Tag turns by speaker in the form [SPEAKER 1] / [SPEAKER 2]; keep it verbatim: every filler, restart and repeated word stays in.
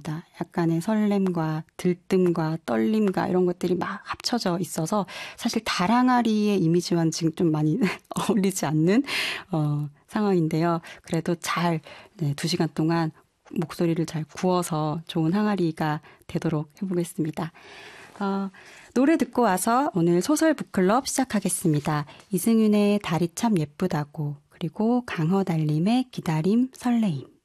[SPEAKER 1] 같습니다. 약간의 설렘과 들뜸과 떨림과 이런 것들이 막 합쳐져 있어서 사실 다랑아리의 이미지와는 지금 좀 많이 어울리지 않는 어, 상황인데요. 그래도 잘 네, 두 시간 동안 목소리를 잘 구워서 좋은 항아리가 되도록 해보겠습니다. 어, 노래 듣고 와서 오늘 소설 북클럽 시작하겠습니다. 이승윤의 달이 참 예쁘다고, 그리고 강허달림의 기다림 설레임.